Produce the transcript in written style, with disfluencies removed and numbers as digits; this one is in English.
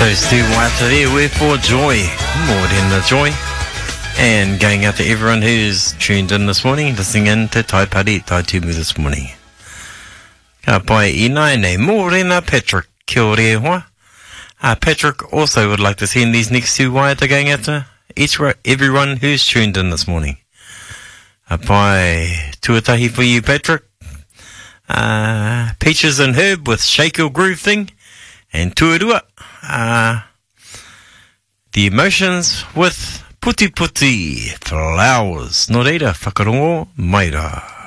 Those two whites are there, we're for joy, more than the joy. And going out to everyone who's tuned in this morning, listening in to Tai Pari, Tai Tumu this morning. Ka pai ina nei mōrena Patrick, kia ore hoa. Patrick also would like to send these next two waiata going out to everyone who's tuned in this morning. Pai tuatahi for you, Patrick. Peaches and Herb with Shake Your Groove thing. And tuarua, The Emotions with Puti Puti Flowers. Nō reira, whakarongo, maira.